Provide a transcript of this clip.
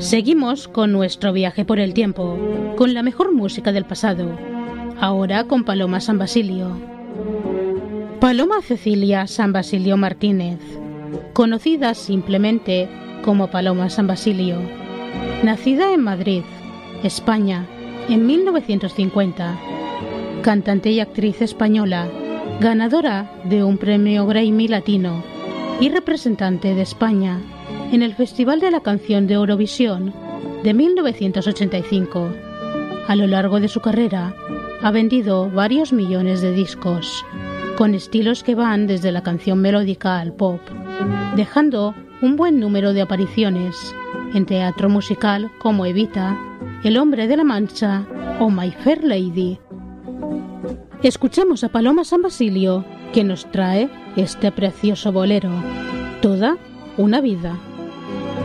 Seguimos con nuestro viaje por el tiempo, con la mejor música del pasado, ahora con Paloma San Basilio. Paloma Cecilia San Basilio Martínez, conocida simplemente como Paloma San Basilio, nacida en Madrid, España, en 1950, cantante y actriz española, ganadora de un premio Grammy Latino y representante de España en el Festival de la Canción de Eurovisión de 1985. A lo largo de su carrera ha vendido varios millones de discos, con estilos que van desde la canción melódica al pop, dejando un buen número de apariciones en teatro musical como Evita, El Hombre de la Mancha o My Fair Lady. Escuchamos a Paloma San Basilio, que nos trae este precioso bolero, Toda una vida.